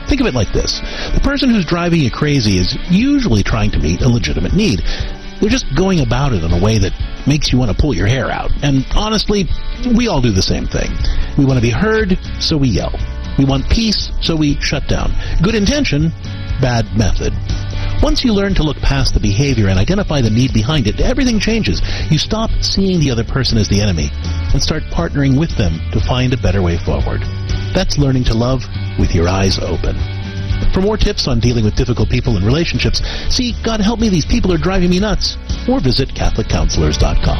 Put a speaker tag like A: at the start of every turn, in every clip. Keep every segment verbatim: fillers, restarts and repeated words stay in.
A: Think of it like this. The person who's driving you crazy is usually trying to meet a legitimate need. They're just going about it in a way that makes you want to pull your hair out. And honestly, we all do the same thing. We want to be heard, so we yell. We want peace, so we shut down. Good intention, bad method. Once you learn to look past the behavior and identify the need behind it, everything changes. You stop seeing the other person as the enemy and start partnering with them to find a better way forward. That's learning to love with your eyes open. For more tips on dealing with difficult people and relationships, see God Help Me, These People Are Driving Me Nuts, or visit Catholic Counselors dot com.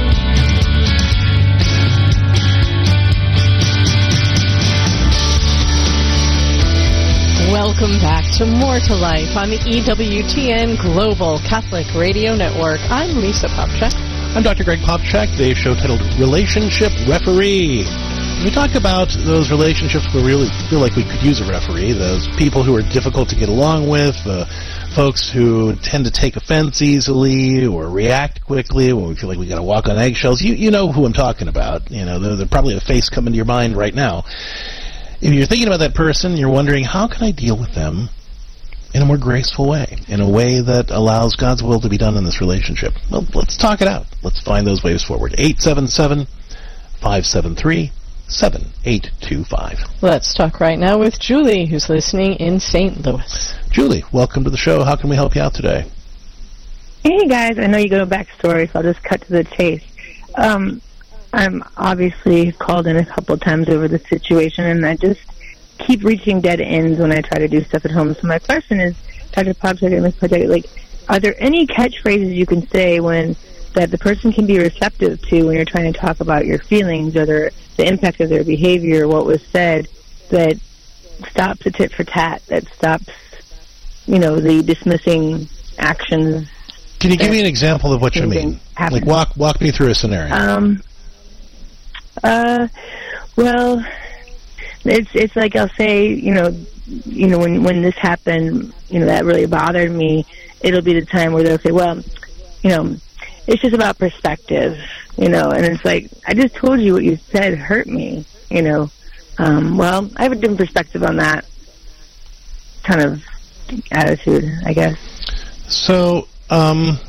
B: Welcome back to More to Life on the E W T N Global Catholic Radio Network. I'm Lisa Popchak.
A: I'm Doctor Greg Popchak. Today's show titled Relationship Referee. We talk about those relationships where we really feel like we could use a referee, those people who are difficult to get along with, uh, folks who tend to take offense easily or react quickly when we feel like we got to walk on eggshells. You you know who I'm talking about. You know, there's probably a face coming to your mind right now. If you're thinking about that person, you're wondering, how can I deal with them in a more graceful way, in a way that allows God's will to be done in this relationship? Well, let's talk it out. Let's find those ways forward. eight seven seven, five seven three, seven eight two five.
B: Let's talk right now with Julie, who's listening in Saint Louis.
A: Julie, welcome to the show. How can we help you out today?
C: Hey, guys. I know you go backstory, so I'll just cut to the chase. Um, I'm obviously called in a couple of times over the situation, and I just keep reaching dead ends when I try to do stuff at home. So my question is, Doctor Popchak and Miz Popchak, like, are there any catchphrases you can say when that the person can be receptive to when you're trying to talk about your feelings or their, the impact of their behavior, what was said, that stops the tit for tat, that stops, you know, the dismissing actions?
A: Can you give me an example of what you mean? Happen. Like, walk walk me through a scenario.
C: Um. Uh. Well, it's it's like I'll say, you know, you know, when when this happened, you know, that really bothered me. It'll be the time where they'll say, well, you know, it's just about perspective, you know, and it's like, I just told you what you said hurt me, you know. Um, well, I have a different perspective on that kind of attitude, I guess.
A: So, um,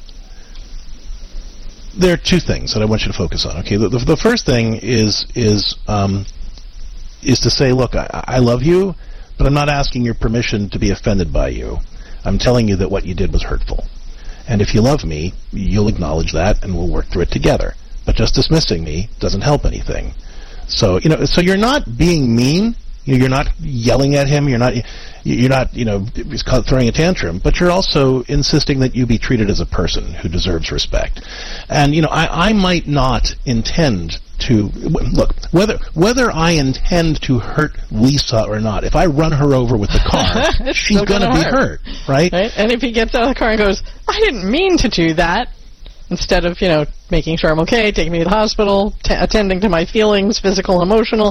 A: there are two things that I want you to focus on. Okay, the, the, the first thing is is um, is to say, look, I, I love you, but I'm not asking your permission to be offended by you. I'm telling you that what you did was hurtful. And if you love me, you'll acknowledge that, and we'll work through it together. But just dismissing me doesn't help anything. So, you know, so you're not being mean. You're not yelling at him. You're not, you're not, you know, throwing a tantrum. But you're also insisting that you be treated as a person who deserves respect. And, you know, I, I might not intend to look whether whether I intend to hurt Lisa or not. If I run her over with the car, she's going to be hurt, right?
B: right? And if he gets out of the car and goes, "I didn't mean to do that," instead of, you know, making sure I'm okay, taking me to the hospital, t- attending to my feelings, physical, emotional,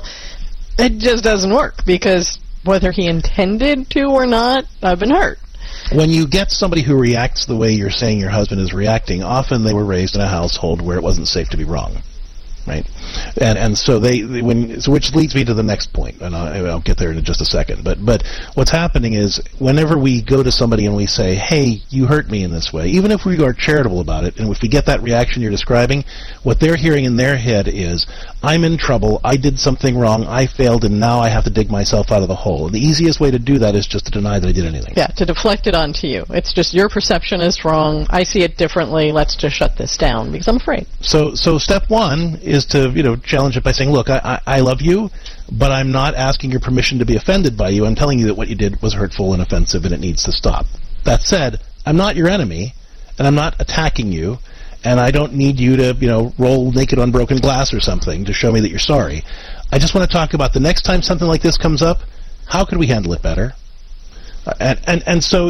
B: it just doesn't work, because whether he intended to or not, I've been hurt.
A: When you get somebody who reacts the way you're saying your husband is reacting, often they were raised in a household where it wasn't safe to be wrong. Right, and and so they, they when so which leads me to the next point, and I'll, I'll get there in just a second. But but what's happening is, whenever we go to somebody and we say, "Hey, you hurt me in this way," even if we are charitable about it, and if we get that reaction you're describing, what they're hearing in their head is, "I'm in trouble. I did something wrong. I failed, and now I have to dig myself out of the hole." And the easiest way to do that is just to deny that I did anything.
B: Yeah, to deflect it onto you. It's just your perception is wrong. I see it differently. Let's just shut this down because I'm afraid.
A: So so step one is to, you know, challenge it by saying, look, I, I, I love you, but I'm not asking your permission to be offended by you. I'm telling you that what you did was hurtful and offensive, and it needs to stop. That said, I'm not your enemy, and I'm not attacking you, and I don't need you to, you know, roll naked on broken glass or something to show me that you're sorry. I just want to talk about the next time something like this comes up, how could we handle it better? Uh, and, and, and so...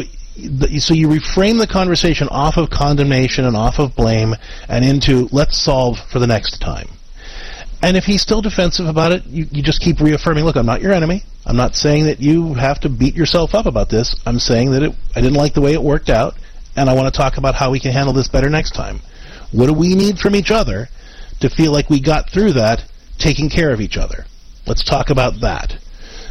A: So you reframe the conversation off of condemnation and off of blame and into, let's solve for the next time. And if he's still defensive about it, you, you just keep reaffirming, look, I'm not your enemy. I'm not saying that you have to beat yourself up about this. I'm saying that it, I didn't like the way it worked out, and I want to talk about how we can handle this better next time. What do we need from each other to feel like we got through that taking care of each other? Let's talk about that.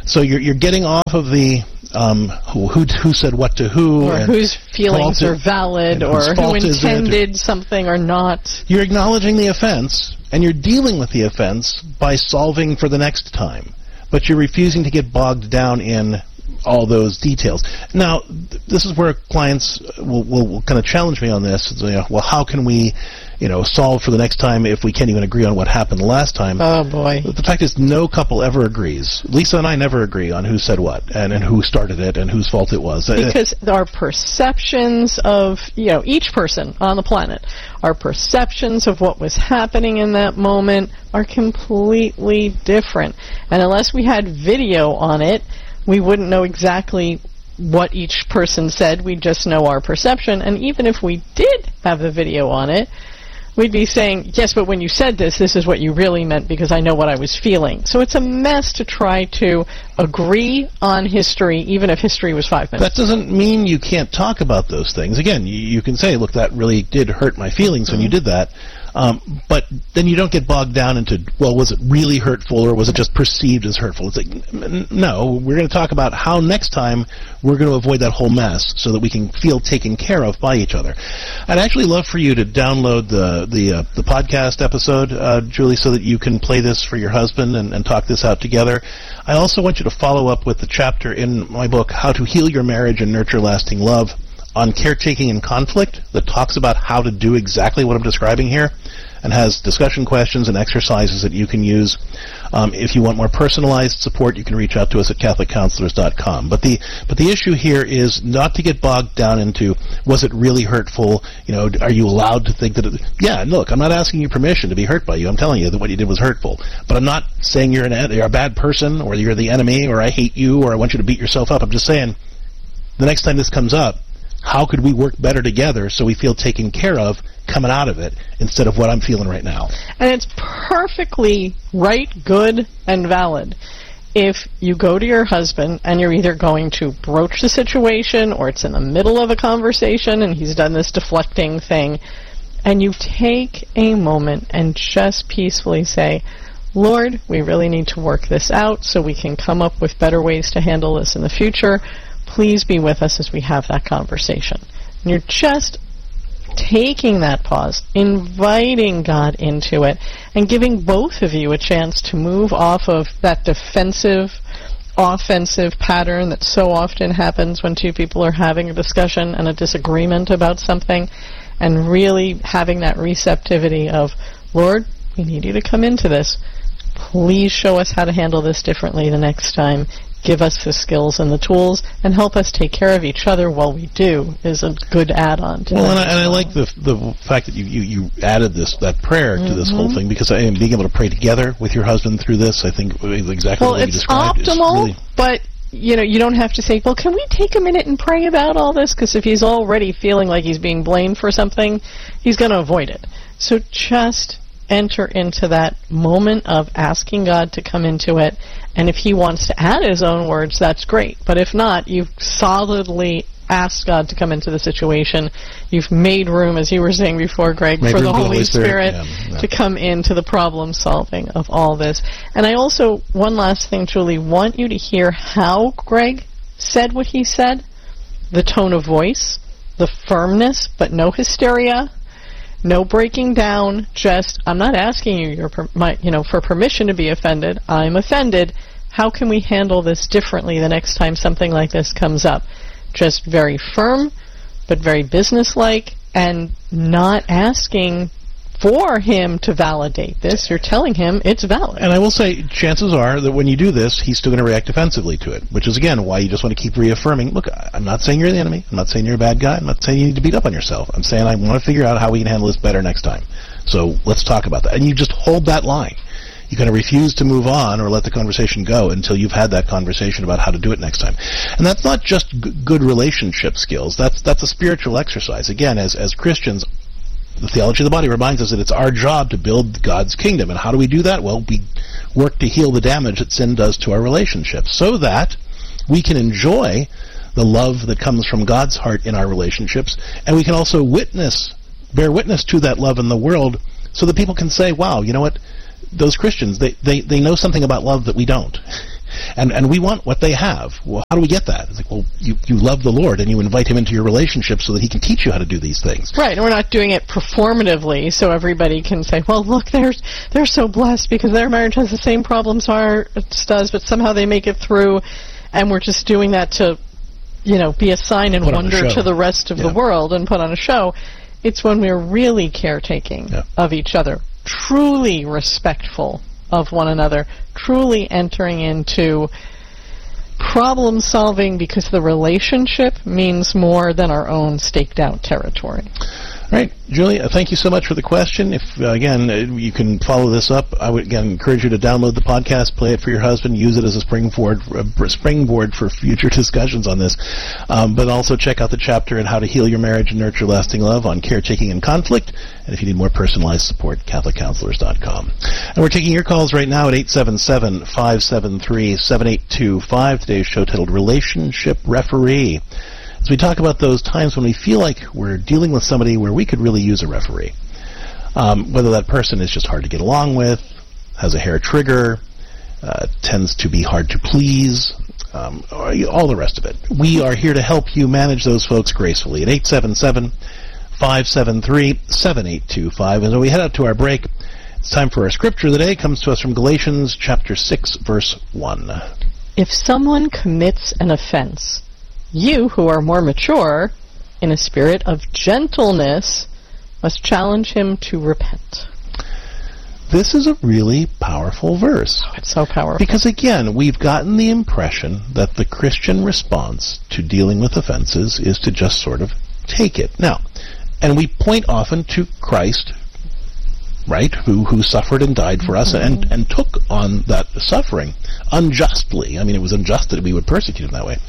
A: So you're you're getting off of the um, who, who who said what to who,
B: or
A: and
B: whose feelings are valid, or who intended something or not.
A: You're acknowledging the offense, and you're dealing with the offense by solving for the next time. But you're refusing to get bogged down in all those details. Now, th- this is where clients will, will, will kind of challenge me on this. It's, you know, well, how can we, you know, solve for the next time if we can't even agree on what happened last time?
B: Oh, boy.
A: The fact is, no couple ever agrees. Lisa and I never agree on who said what and, and who started it and whose fault it was.
B: Because our perceptions of, you know, each person on the planet, our perceptions of what was happening in that moment are completely different. And unless we had video on it, we wouldn't know exactly what each person said. We'd just know our perception. And even if we did have the video on it, we'd be saying, yes, but when you said this, this is what you really meant because I know what I was feeling. So it's a mess to try to agree on history, even if history was five minutes.
A: That doesn't mean you can't talk about those things. Again, you, you can say, look, that really did hurt my feelings mm-hmm. when you did that. Um, but then you don't get bogged down into, well, was it really hurtful or was it just perceived as hurtful? It's like, n- no, we're going to talk about how next time we're going to avoid that whole mess so that we can feel taken care of by each other. I'd actually love for you to download the the, uh, the podcast episode, uh, Julie, so that you can play this for your husband and, and talk this out together. I also want you to follow up with the chapter in my book, How to Heal Your Marriage and Nurture Lasting Love, on caretaking and conflict, that talks about how to do exactly what I'm describing here and has discussion questions and exercises that you can use. Um, if you want more personalized support, you can reach out to us at catholic counselors dot com. But the but the issue here is not to get bogged down into, was it really hurtful? You know, are you allowed to think that it, yeah, look, I'm not asking you permission to be hurt by you. I'm telling you that what you did was hurtful. But I'm not saying you're, an, you're a bad person or you're the enemy or I hate you or I want you to beat yourself up. I'm just saying the next time this comes up, how could we work better together so we feel taken care of coming out of it instead of what I'm feeling right now?
B: And it's perfectly right, good, and valid if you go to your husband and you're either going to broach the situation or it's in the middle of a conversation and he's done this deflecting thing, and you take a moment and just peacefully say, Lord, we really need to work this out so we can come up with better ways to handle this in the future. Please be with us as we have that conversation. And you're just taking that pause, inviting God into it, and giving both of you a chance to move off of that defensive, offensive pattern that so often happens when two people are having a discussion and a disagreement about something, and really having that receptivity of, Lord, we need you to come into this. Please show us how to handle this differently the next time. Give us the skills and the tools, and help us take care of each other while we do is a good add-on to
A: well,
B: that.
A: And I, and I like the the fact that you, you, you added this that prayer mm-hmm. to this whole thing, because I am being able to pray together with your husband through this, I think exactly
B: well,
A: what you described.
B: Well, it's optimal,
A: really
B: but you know, you don't have to say, well, can we take a minute and pray about all this? Because if he's already feeling like he's being blamed for something, he's going to avoid it. So just enter into that moment of asking God to come into it, and if he wants to add his own words, that's great. But if not, you've solidly asked God to come into the situation. You've made room, as you were saying before, Greg,
A: made
B: for the Holy,
A: Holy Spirit,
B: Spirit
A: yeah, yeah.
B: to come into the problem solving of all this. And I also, one last thing, Julie, want you to hear how Greg said what he said, the tone of voice, the firmness, but no hysteria. No breaking down, just, I'm not asking you your per- my, you know, for permission to be offended. I'm offended. How can we handle this differently the next time something like this comes up? Just very firm, but very businesslike, and not asking for him to validate this. You're telling him it's valid.
A: And I will say, chances are that when you do this, he's still going to react defensively to it, which is, again, why you just want to keep reaffirming, look, I'm not saying you're the enemy. I'm not saying you're a bad guy. I'm not saying you need to beat up on yourself. I'm saying I want to figure out how we can handle this better next time. So let's talk about that. And you just hold that line. You're going to refuse to move on or let the conversation go until you've had that conversation about how to do it next time. And that's not just g- good relationship skills. That's that's a spiritual exercise. Again, as as Christians, the theology of the body reminds us that it's our job to build God's kingdom. And how do we do that? Well, we work to heal the damage that sin does to our relationships so that we can enjoy the love that comes from God's heart in our relationships, and we can also witness, bear witness to that love in the world so that people can say, wow, you know what, those Christians, they, they, they know something about love that we don't. And and we want what they have. Well, how do we get that? It's like, well, you, you love the Lord, and you invite him into your relationship so that he can teach you how to do these things.
B: Right, and we're not doing it performatively so everybody can say, well, look, they're, they're so blessed because their marriage has the same problems ours does, but somehow they make it through, and we're just doing that to, you know, be a sign and
A: Put on a
B: wonder
A: show.
B: to the rest of
A: Yeah.
B: the world and put on a show. It's when we're really caretaking
A: Yeah.
B: of each other, truly respectful of one another, truly entering into problem solving because the relationship means more than our own staked out territory.
A: All right, Julie, uh, thank you so much for the question. If, uh, again, uh, you can follow this up, I would, again, encourage you to download the podcast, play it for your husband, use it as a springboard, uh, springboard for future discussions on this. Um, but also check out the chapter on how to heal your marriage and nurture lasting love on caretaking and conflict. And if you need more personalized support, Catholic Counselors dot com. And we're taking your calls right now at eight seven seven, five seven three, seven eight two five. Today's show titled Relationship Referee. As we talk about those times when we feel like we're dealing with somebody where we could really use a referee. Um, whether that person is just hard to get along with, has a hair trigger, uh, tends to be hard to please, um, or all the rest of it. We are here to help you manage those folks gracefully at eight seven seven, five seven three, seven eight two five. As we head out to our break, it's time for our scripture of the day. It comes to us from Galatians chapter six, verse one.
B: If someone commits an offense, you who are more mature, in a spirit of gentleness, must challenge him to repent.
A: This is a really powerful verse.
B: Oh, it's so powerful.
A: Because again, we've gotten the impression that the Christian response to dealing with offenses is to just sort of take it. Now, and we point often to Christ, right, who who suffered and died for us
B: Mm-hmm.
A: and, and took on that suffering unjustly. I mean, it was unjust that we would persecute him that way.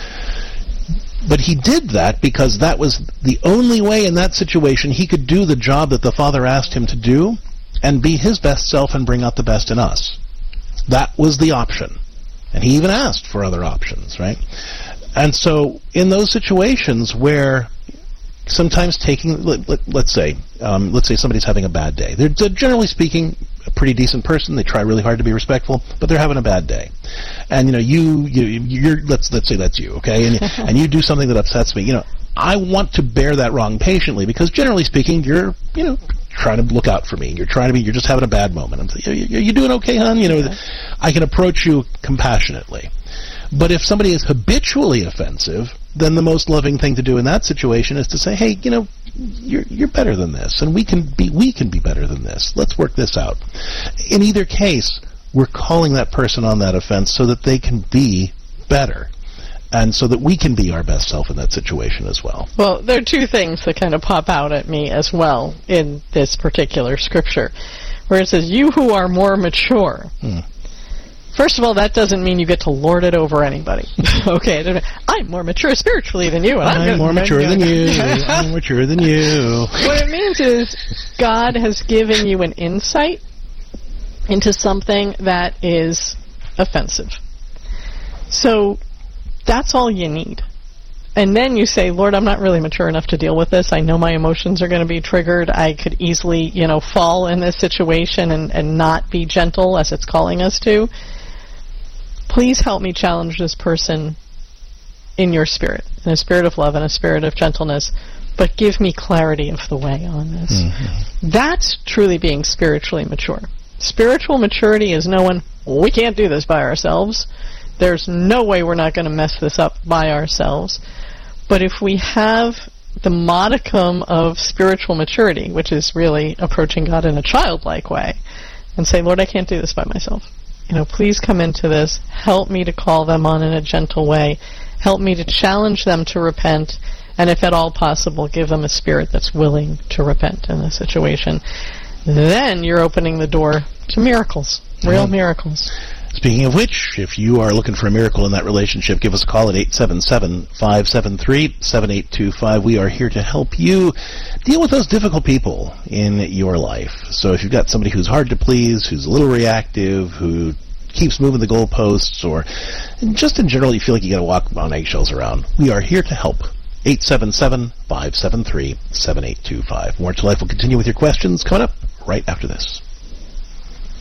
A: But he did that because that was the only way in that situation he could do the job that the Father asked him to do and be his best self and bring out the best in us. That was the option. And he even asked for other options, right? And so in those situations where sometimes taking, let, let, let's say, um, let's say somebody's having a bad day. They're, they're generally speaking a pretty decent person. They try really hard to be respectful, but they're having a bad day. And you know, you, you you're let's let's say that's you, okay? And and you do something that upsets me. You know, I want to bear that wrong patiently because generally speaking, you're you know trying to look out for me. You're trying to be. You're just having a bad moment. I'm saying, are you doing okay, hon? You know, yeah. I can approach you compassionately. But if somebody is habitually offensive, then the most loving thing to do in that situation is to say, hey, you know, you're you're better than this, and we can be we can be better than this. Let's work this out. In either case, we're calling that person on that offense so that they can be better, and so that we can be our best self in that situation as well.
B: Well, there are two things that kind of pop out at me as well in this particular scripture, where it says, you who are more mature.
A: Hmm.
B: First of all, that doesn't mean you get to lord it over anybody. Okay, I'm more mature spiritually than you. And I'm,
A: I'm more mature than you. I'm more mature than you.
B: What it means is God has given you an insight into something that is offensive. So that's all you need. And then you say, Lord, I'm not really mature enough to deal with this. I know my emotions are going to be triggered. I could easily, you know, fall in this situation and, and not be gentle as it's calling us to. Please help me challenge this person in your spirit, in a spirit of love and a spirit of gentleness, but give me clarity of the way on this. Mm-hmm. That's truly being spiritually mature. Spiritual maturity is knowing we can't do this by ourselves. There's no way we're not going to mess this up by ourselves. But if we have the modicum of spiritual maturity, which is really approaching God in a childlike way, and say, Lord, I can't do this by myself. You know, please come into this. Help me to call them on in a gentle way. Help me to challenge them to repent. And if at all possible, give them a spirit that's willing to repent in this situation. Then you're opening the door to miracles, real mm-hmm. miracles.
A: Speaking of which, if you are looking for a miracle in that relationship, give us a call at eight seven seven, five seven three, seven eight two five. We are here to help you deal with those difficult people in your life. So if you've got somebody who's hard to please, who's a little reactive, who keeps moving the goalposts, or just in general you feel like you got to walk on eggshells around, we are here to help. eight seven seven, five seven three, seven eight two five. More to Life will continue with your questions coming up right after this.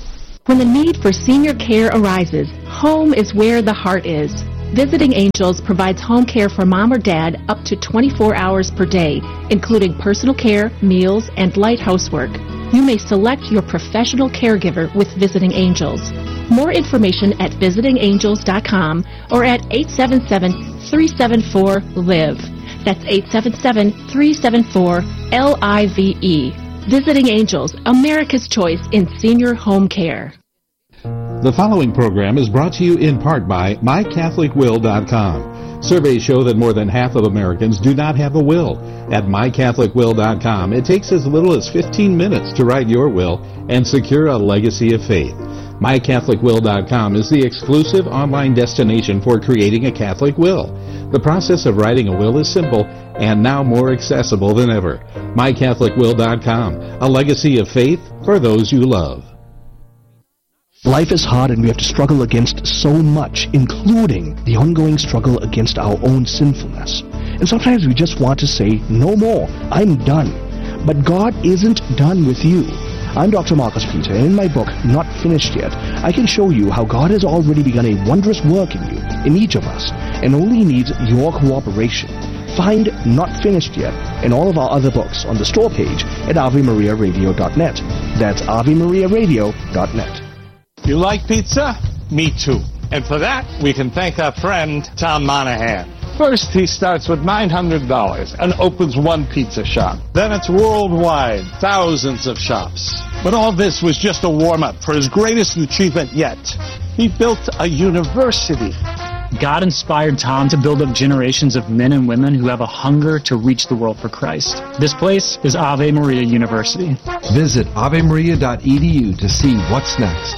D: When the need for senior care arises, home is where the heart is. Visiting Angels provides home care for mom or dad up to twenty-four hours per day, including personal care, meals, and light housework. You may select your professional caregiver with Visiting Angels. More information at visiting angels dot com or at eight seven seven, three seven four, L I V E. That's eight seven seven, three seven four, L I V E. Visiting Angels, America's choice in senior home care.
E: The following program is brought to you in part by my catholic will dot com. Surveys show that more than half of Americans do not have a will. At my catholic will dot com, it takes as little as fifteen minutes to write your will and secure a legacy of faith. my catholic will dot com is the exclusive online destination for creating a Catholic will. The process of writing a will is simple and now more accessible than ever. my catholic will dot com, a legacy of faith for those you love.
F: Life is hard and we have to struggle against so much, including the ongoing struggle against our own sinfulness. And sometimes we just want to say, no more, I'm done. But God isn't done with you. I'm Doctor Marcus Peter, and in my book, Not Finished Yet, I can show you how God has already begun a wondrous work in you, in each of us, and only needs your cooperation. Find Not Finished Yet and all of our other books on the store page at ave maria radio dot net. That's ave maria radio dot net.
G: You like pizza? Me too. And for that, we can thank our friend, Tom Monahan. First, he starts with nine hundred dollars and opens one pizza shop. Then it's worldwide, thousands of shops. But all this was just a warm-up for his greatest achievement yet. He built a university.
H: God inspired Tom to build up generations of men and women who have a hunger to reach the world for Christ. This place is Ave Maria University.
I: Visit ave maria dot e d u to see what's next.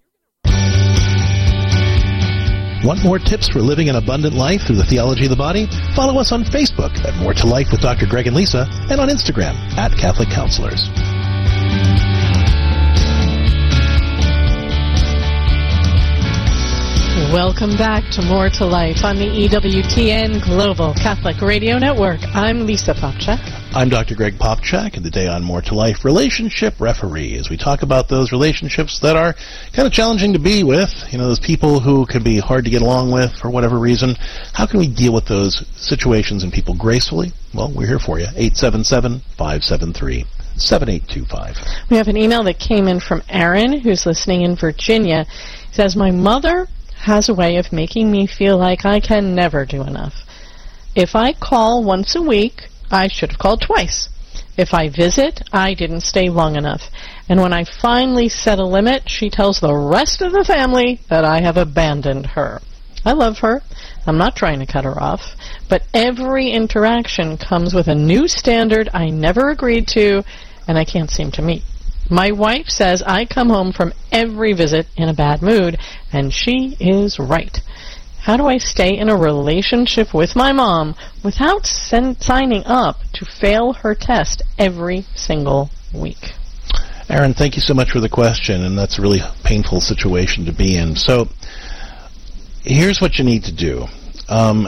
A: Want more tips for living an abundant life through the theology of the body? Follow us on Facebook at More to Life with Doctor Greg and Lisa, and on Instagram at Catholic Counselors.
B: Welcome back to More to Life on the E W T N Global Catholic Radio Network. I'm Lisa Popchak.
A: I'm Doctor Greg Popchak, and today on More to Life, Relationship Referee, as we talk about those relationships that are kind of challenging to be with, you know, those people who can be hard to get along with for whatever reason. How can we deal with those situations and people gracefully? Well, we're here for you. eight seven seven, five seven three, seven eight two five.
B: We have an email that came in from Aaron, who's listening in Virginia. He says, my mother has a way of making me feel like I can never do enough. If I call once a week, I should have called twice. If I visit, I didn't stay long enough. And when I finally set a limit, she tells the rest of the family that I have abandoned her. I love her. I'm not trying to cut her off. But every interaction comes with a new standard I never agreed to and I can't seem to meet. My wife says I come home from every visit in a bad mood, and she is right. How do I stay in a relationship with my mom without sen- signing up to fail her test every single week?
A: Aaron, thank you so much for the question, and that's a really painful situation to be in. So here's what you need to do. Um,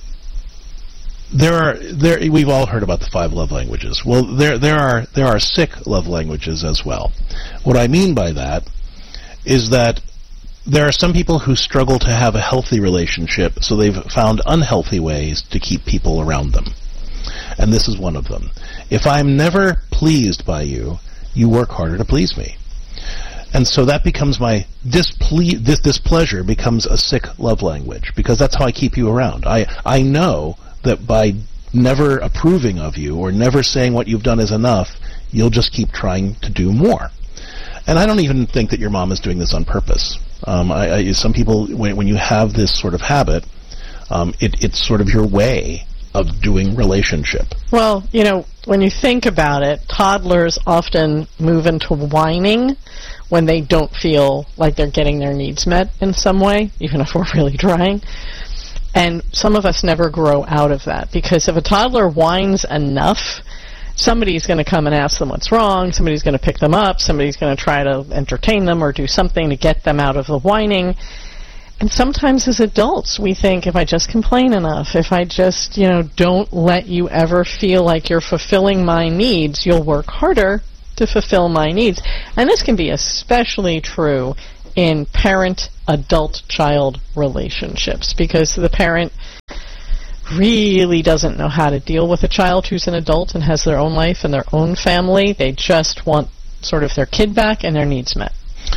A: There are there we've all heard about the five love languages. Well, there there are there are sick love languages as well. What I mean by that is that there are some people who struggle to have a healthy relationship, so they've found unhealthy ways to keep people around them. And this is one of them. If I'm never pleased by you, you work harder to please me. And so that becomes my disple- this displeasure becomes a sick love language, because that's how I keep you around. I I know that by never approving of you or never saying what you've done is enough, you'll just keep trying to do more. And I don't even think that your mom is doing this on purpose. Um, I, I, some people, when, when you have this sort of habit, um, it, it's sort of your way of doing relationship.
B: Well, you know, when you think about it, toddlers often move into whining when they don't feel like they're getting their needs met in some way, even if we're really trying. And some of us never grow out of that, because if a toddler whines enough, somebody's going to come and ask them what's wrong, somebody's going to pick them up, somebody's going to try to entertain them or do something to get them out of the whining. And sometimes as adults, we think, if I just complain enough, if I just, you know, don't let you ever feel like you're fulfilling my needs, you'll work harder to to fulfill my needs. And this can be especially true in parent-adult-child relationships, because the parent really doesn't know how to deal with a child who's an adult and has their own life and their own family. They just want sort of their kid back and their needs met.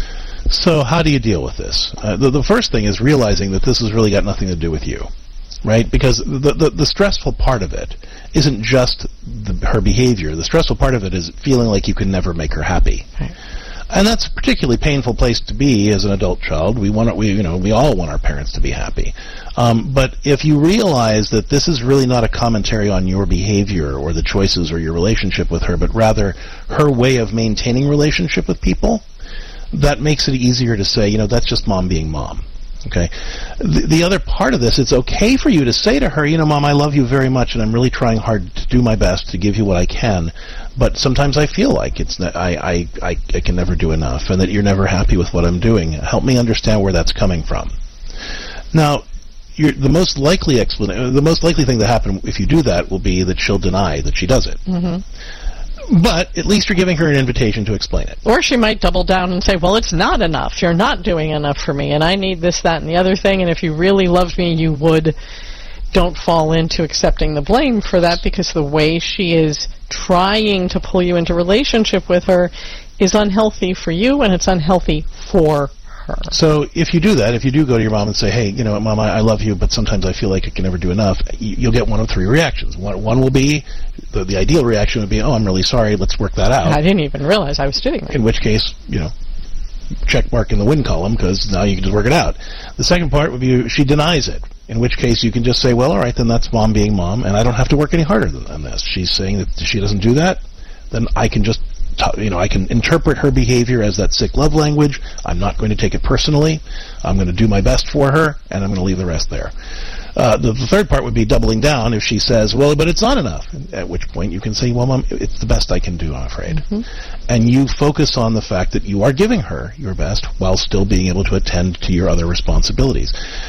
A: So how do you deal with this? Uh, the, the first thing is realizing that this has really got nothing to do with you, right? Because the, the, the stressful part of it isn't just the, her behavior. The stressful part of it is feeling like you can never make her happy.
B: Right.
A: And that's a particularly painful place to be as an adult child. We want, we, you know, we all want our parents to be happy. Um, but if you realize that this is really not a commentary on your behavior or the choices or your relationship with her, but rather her way of maintaining relationship with people, that makes it easier to say, you know, that's just mom being mom. Okay. The, the other part of this, it's okay for you to say to her, you know, Mom, I love you very much, and I'm really trying hard to do my best to give you what I can, but sometimes I feel like it's ne- I, I, I, I can never do enough, and that you're never happy with what I'm doing. Help me understand where that's coming from. Now, you're, the most likely explanation, the most likely thing to happen if you do that will be that she'll deny that she does it.
B: Mm-hmm.
A: But at least you're giving her an invitation to explain it.
B: Or she might double down and say, well, it's not enough. You're not doing enough for me, and I need this, that, and the other thing, and if you really loved me, you would. Don't fall into accepting the blame for that, because the way she is trying to pull you into relationship with her is unhealthy for you, and it's unhealthy for her.
A: So if you do that, if you do go to your mom and say, hey, you know, Mom, I, I love you, but sometimes I feel like I can never do enough, you, you'll get one of three reactions. One, one will be, the, the ideal reaction would be, oh, I'm really sorry, let's work that out.
B: I didn't even realize I was doing that.
A: In which case, you know, check mark in the win column, because now you can just work it out. The second part would be she denies it, in which case you can just say, well, all right, then that's mom being mom, and I don't have to work any harder than, than this. She's saying that she doesn't do that, then I can just, t- you know, I can interpret her behavior as that sick love language. I'm not going to take it personally. I'm going to do my best for her, and I'm going to leave the rest there. Uh, the, the third part would be doubling down if she says, well, but it's not enough, at which point you can say, well, Mom, it's the best I can do, I'm afraid.
B: Mm-hmm.
A: And you focus on the fact that you are giving her your best while still being able to attend to your other responsibilities.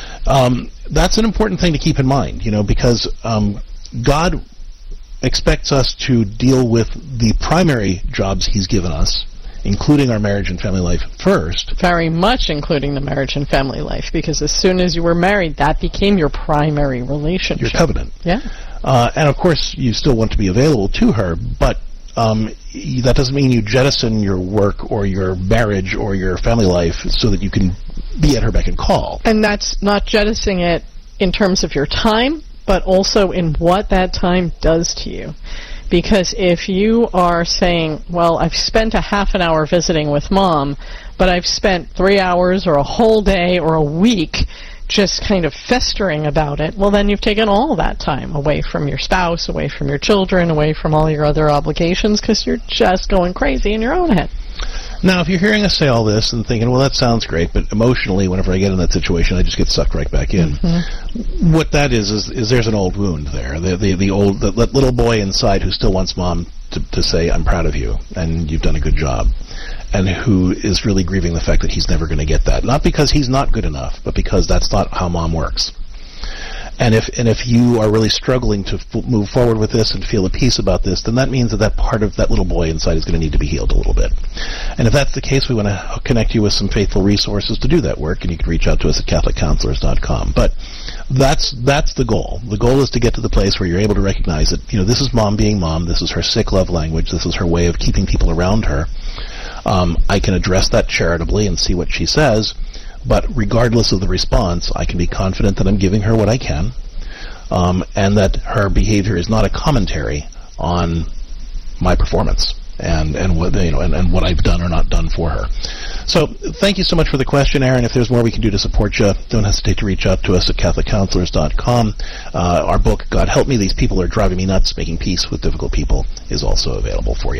A: Um, that's an important thing to keep in mind, you know, because um, God expects us to deal with the primary jobs He's given us, including our marriage and family life first.
B: Very much including the marriage and family life, because as soon as you were married, that became your primary relationship.
A: Your covenant.
B: Yeah.
A: Uh, and of course, you still want to be available to her, but um, that doesn't mean you jettison your work or your marriage or your family life so that you can be at her beck and call.
B: And that's not jettisoning it in terms of your time, but also in what that time does to you. Because if you are saying, well, I've spent a half an hour visiting with Mom, but I've spent three hours or a whole day or a week just kind of festering about it, well, then you've taken all that time away from your spouse, away from your children, away from all your other obligations, because you're just going crazy in your own head.
A: Now, if you're hearing us say all this and thinking, well, that sounds great, but emotionally, whenever I get in that situation, I just get sucked right back in. Mm-hmm. What that is, is, is there's an old wound there. The, the, the old, the, that little boy inside who still wants Mom to, to say, I'm proud of you, and you've done a good job, and who is really grieving the fact that he's never going to get that. Not because he's not good enough, but because that's not how Mom works. And if and if you are really struggling to f- move forward with this and feel at peace about this, then that means that that part of that little boy inside is going to need to be healed a little bit. And if that's the case, we want to connect you with some faithful resources to do that work, and you can reach out to us at Catholic Counselors dot com. But that's that's the goal. The goal is to get to the place where you're able to recognize that, you know, this is Mom being Mom, this is her sick love language, this is her way of keeping people around her. Um, I can address that charitably and see what she says, but regardless of the response, I can be confident that I'm giving her what I can, um, and that her behavior is not a commentary on my performance and and what you know and, and what I've done or not done for her. So thank you so much for the question, Aaron. If there's more we can do to support you, don't hesitate to reach out to us at Catholic Counselors dot com. Uh, our book, God Help Me, These People Are Driving Me Nuts, Making Peace with Difficult People, is also available for you.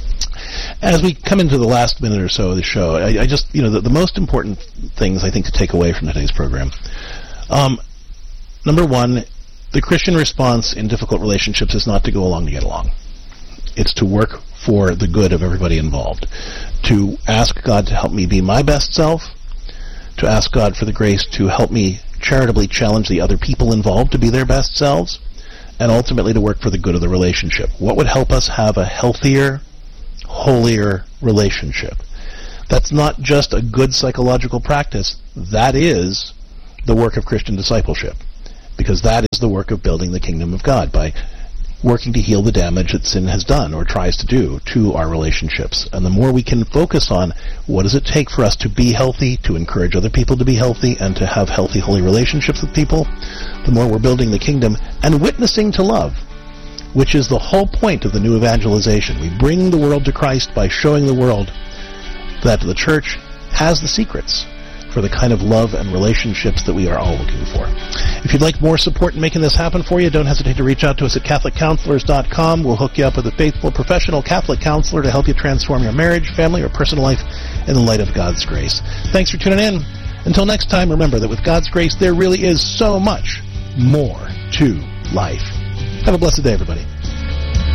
A: As we come into the last minute or so of the show, I, I just, you know, the, the most important things I think to take away from today's program. Um, number one, the Christian response in difficult relationships is not to go along to get along. It's to work for the good of everybody involved. To ask God to help me be my best self. To ask God for the grace to help me charitably challenge the other people involved to be their best selves. And ultimately to work for the good of the relationship. What would help us have a healthier, holier relationship. That's not just a good psychological practice. That is the work of Christian discipleship, because that is the work of building the kingdom of God, by working to heal the damage that sin has done or tries to do to our relationships. And the more we can focus on what does it take for us to be healthy, to encourage other people to be healthy, and to have healthy, holy relationships with people, the more we're building the kingdom and witnessing to love, which is the whole point of the new evangelization. We bring the world to Christ by showing the world that the church has the secrets for the kind of love and relationships that we are all looking for. If you'd like more support in making this happen for you, don't hesitate to reach out to us at Catholic Counselors dot com. We'll hook you up with a faithful, professional Catholic counselor to help you transform your marriage, family, or personal life in the light of God's grace. Thanks for tuning in. Until next time, remember that with God's grace, there really is so much more to life. Have a blessed day, everybody.